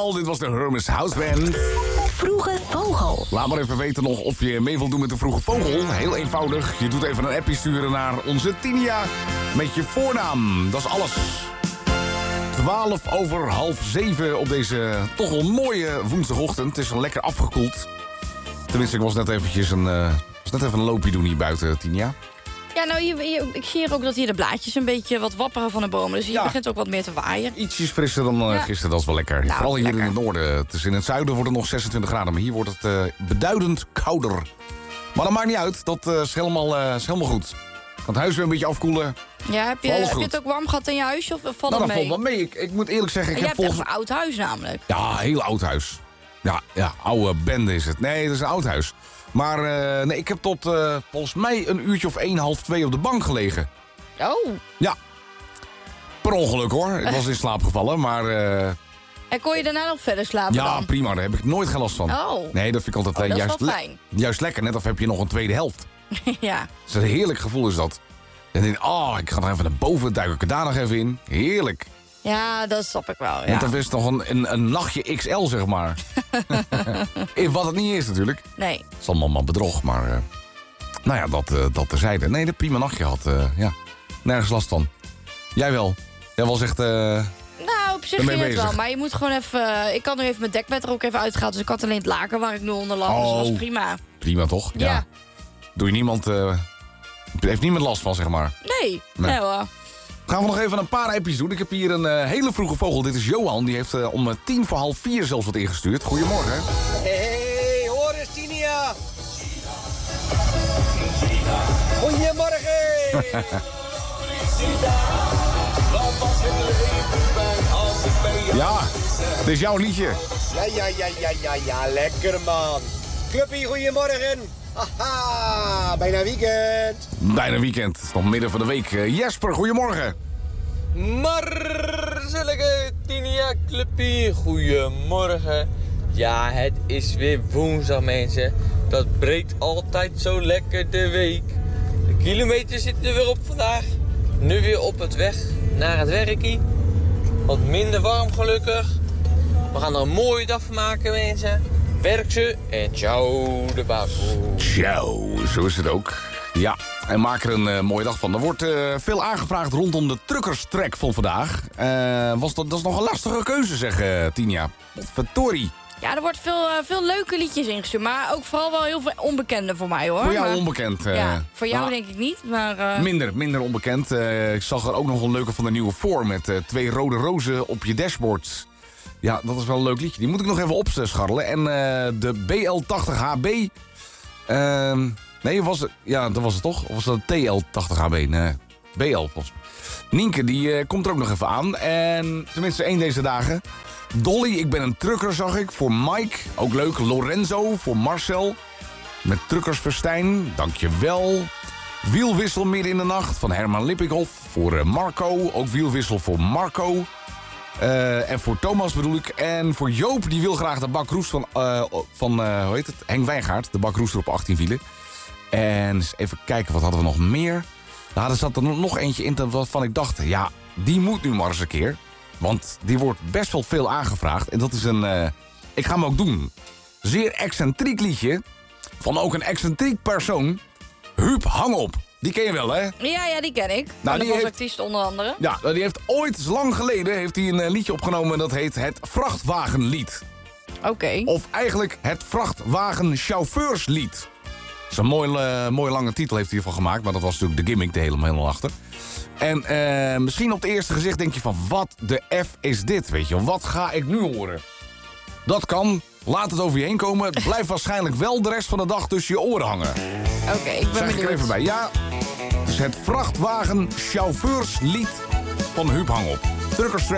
Dankjewel, dit was de Hermes House Band. Vroege Vogel. Laat maar even weten nog of je mee wilt doen met de Vroege Vogel. Heel eenvoudig, je doet even een appje sturen naar onze Tinia met je voornaam. Dat is alles. 6:12 op deze toch wel mooie woensdagochtend. Het is al lekker afgekoeld. Tenminste, ik was net even een loopje doen hier buiten, Tinia. Ja, nou, ik zie hier ook dat hier de blaadjes een beetje wat wapperen van de bomen. Dus hier begint ook wat meer te waaien. Ietsjes frisser dan gisteren, dat is wel lekker. Nou, vooral hier lekker. in het noorden. Het is in het zuiden wordt het nog 26 graden, maar hier wordt het beduidend kouder. Maar dat maakt niet uit, dat is helemaal goed. Kan het huis weer een beetje afkoelen. Ja, heb je het ook warm gehad in je huisje of valt Nou, het dat mee? valt wel mee. Ik moet eerlijk zeggen, En je hebt echt een oud huis namelijk. Ja, een heel oud huis. Ja, oude bende is het. Nee, het is een oud huis. Maar nee, ik heb tot volgens mij een uurtje of 1:30, 2 op de bank gelegen. Oh. Ja. Per ongeluk hoor. Ik was in slaap gevallen, maar... En kon je daarna nog verder slapen ja, dan? prima. Daar heb ik nooit geen last van. Oh. Nee, dat vind ik altijd dat is wel fijn. Juist lekker. Net of heb je nog een tweede helft. Ja. Dat is een heerlijk gevoel is dat. En dan denk ik, ik ga nog even naar boven, duik ik er daar nog even in. Heerlijk. Ja, dat snap ik wel, ja. Net of is het nog een nachtje XL, zeg maar. Wat het niet is natuurlijk. Nee. Het is allemaal bedrog, maar... nou ja, dat terzijde. Nee, dat prima nachtje had. Ja, nergens last van. Jij wel? Jij was echt... Nou, op zich ben je ging het wel. bezig? Maar je moet gewoon even... Ik kan nu even mijn dekbed er ook even uitgehaald. Dus ik had alleen het laken waar ik nu onder lag. Dus dat was prima. Prima toch? Ja. Doe je niemand... heeft niemand last van, zeg maar. Nee. Nee. Nee hoor. Gaan we nog even een paar appjes doen. Ik heb hier een hele vroege vogel. Dit is Johan. Die heeft om 4:50 zelfs wat ingestuurd. Goedemorgen. Hey, hoor eens, Tinia. Goedemorgen. Ja, dit is jouw liedje. Ja, lekker man. Cluppie, goedemorgen. Haha, bijna weekend. Bijna weekend. Het is nog midden van de week. Jesper, goedemorgen. Marcelige Tinia Cluppie, goedemorgen. Ja, het is weer woensdag mensen. Dat breekt altijd zo lekker de week. De kilometers zitten er weer op vandaag. Nu weer op het weg naar het werkie. Wat minder warm gelukkig. We gaan er een mooie dag van maken mensen. Werk ze en ciao de baboe. Ciao, zo is het ook. Ja, en maak er een mooie dag van. Er wordt veel aangevraagd rondom de truckerstrek van vandaag. Dat is nog een lastige keuze, zeg Tinia. Verdorie. Ja, er wordt veel leuke liedjes ingestuurd. Maar ook vooral wel heel veel onbekende voor mij, hoor. Voor jou maar, onbekend. ja, voor jou nou, denk ik niet, maar... Minder onbekend. Ik zag er ook nog een leuke van de nieuwe voor met 2 rode rozen op je dashboard. Ja, dat is wel een leuk liedje. Die moet ik nog even opscharrelen. En de BL80HB... nee, dat was het toch? Of was dat TL80HB? Nee, BL volgens mij. Nienke, die komt er ook nog even aan. En tenminste 1 deze dagen. Dolly, ik ben een trucker, zag ik. Voor Mike, ook leuk. Lorenzo, voor Marcel. Met Truckersfestijn, dankjewel. Wielwissel midden in de nacht van Herman Lippikhoff. Voor Marco, ook wielwissel voor Marco. En voor Thomas bedoel ik. En voor Joop, die wil graag de bakroest van hoe heet het? Henk Wijngaard. De bakroester op 18 wielen. En eens even kijken, wat hadden we nog meer? Nou, er zat er nog eentje in waarvan ik dacht... ja, die moet nu maar eens een keer. Want die wordt best wel veel aangevraagd. En dat is ik ga hem ook doen. Zeer excentriek liedje. Van ook een excentriek persoon. Huub Hangop. Die ken je wel, hè? Ja, die ken ik. Nou, Dat die was heeft- artiest onder andere. Ja, die heeft ooit, lang geleden, heeft hij een liedje opgenomen... dat heet Het Vrachtwagenlied. Oké. Of eigenlijk Het Vrachtwagenchauffeurslied. Dat is een mooi lange titel heeft hij ervan gemaakt... maar dat was natuurlijk de gimmick er helemaal achter. En misschien op het eerste gezicht denk je van... wat de F is dit, weet je wel? Wat ga ik nu horen? Dat kan, laat het over je heen komen. Het blijft waarschijnlijk wel de rest van de dag tussen je oren hangen. Oké, ik ben Zeg ik er benieuwd. even bij. Ja, het is Het Vrachtwagenchauffeurslied van Huub Hangop. Truckers